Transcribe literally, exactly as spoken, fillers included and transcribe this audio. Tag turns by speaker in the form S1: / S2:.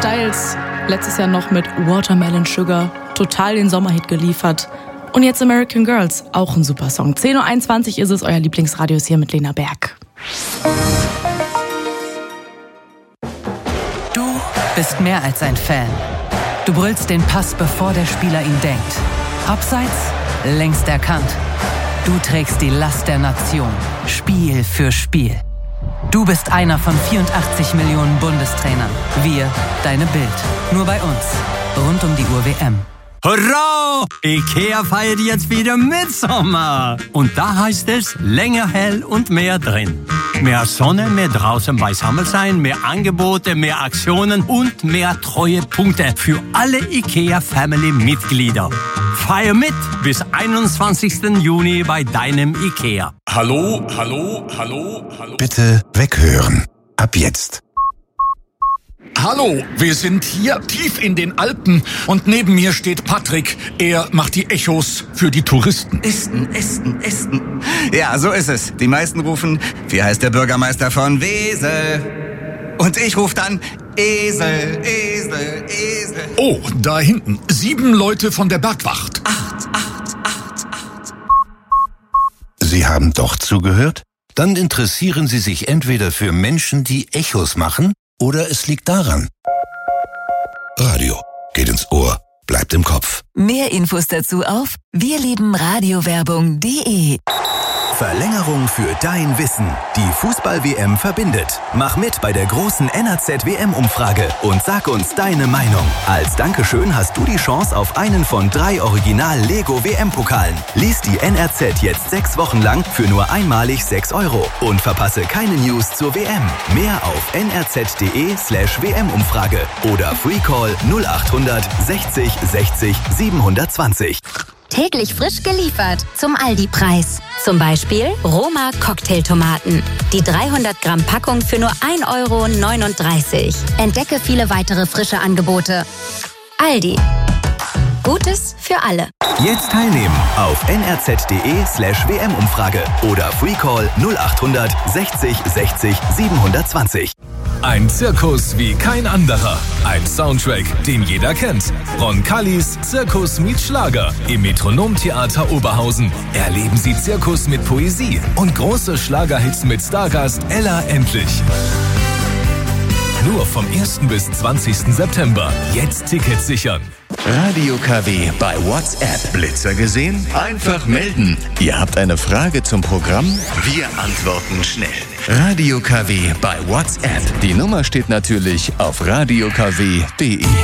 S1: Styles, letztes Jahr noch mit Watermelon Sugar, total den Sommerhit geliefert. Und jetzt American Girls, auch ein super Song. zehn Uhr einundzwanzig ist es, euer Lieblingsradio ist hier mit Lena Berg.
S2: Du bist mehr als ein Fan. Du brüllst den Pass, bevor der Spieler ihn denkt. Abseits, längst erkannt. Du trägst die Last der Nation, Spiel für Spiel. Du bist einer von vierundachtzig Millionen Bundestrainern. Wir, deine Bild. Nur bei uns. Rund um die Uhr W M.
S3: Hurra! IKEA feiert jetzt wieder Mitsommer. Und da heißt es länger hell und mehr drin. Mehr Sonne, mehr draußen beisammen sein, mehr Angebote, mehr Aktionen und mehr Treuepunkte für alle IKEA-Family-Mitglieder. Feier mit bis einundzwanzigsten Juni bei deinem IKEA.
S4: Hallo, hallo, hallo, hallo.
S5: Bitte weghören. Ab jetzt.
S4: Hallo, wir sind hier tief in den Alpen und neben mir steht Patrick. Er macht die Echos für die Touristen.
S6: Esten, Esten, Esten. Ja, so ist es. Die meisten rufen, wie heißt der Bürgermeister von Wesel? Und ich rufe dann, Esel, Esel, Esel.
S4: Oh, da hinten, sieben Leute von der Bergwacht.
S6: Acht, acht, acht, acht.
S5: Sie haben doch zugehört? Dann interessieren Sie sich entweder für Menschen, die Echos machen, oder es liegt daran. Radio geht ins Ohr, bleibt im Kopf.
S7: Mehr Infos dazu auf wirliebenradiowerbung punkt de.
S8: Verlängerung für dein Wissen. Die Fußball-W M verbindet. Mach mit bei der großen N R Z-W M-Umfrage und sag uns deine Meinung. Als Dankeschön hast du die Chance auf einen von drei Original-Lego-W M-Pokalen. Lies die N R Z jetzt sechs Wochen lang für nur einmalig sechs Euro und verpasse keine News zur W M. Mehr auf nrz.de slash WM-Umfrage oder Freecall null achthundert sechzig sechzig siebenhundertzwanzig.
S9: Täglich frisch geliefert zum Aldi-Preis. Zum Beispiel Roma Cocktailtomaten. Die dreihundert Gramm Packung für nur ein Euro neununddreißig. Entdecke viele weitere frische Angebote. Aldi. Gutes für alle.
S8: Jetzt teilnehmen auf nrz.de slash WM-Umfrage oder Freecall null achthundert sechzig sechzig siebenhundertzwanzig.
S10: Ein Zirkus wie kein anderer. Ein Soundtrack, den jeder kennt. Roncalis Zirkus meets Schlager im Metronomtheater Oberhausen. Erleben Sie Zirkus mit Poesie und große Schlagerhits mit Stargast Ella Endlich. Nur vom ersten bis zwanzigsten September. Jetzt Tickets sichern.
S11: Radio K W bei WhatsApp. Blitzer gesehen? Einfach melden. Ihr habt eine Frage zum Programm? Wir antworten schnell. Radio K W bei WhatsApp. Die Nummer steht natürlich auf radio k w punkt de.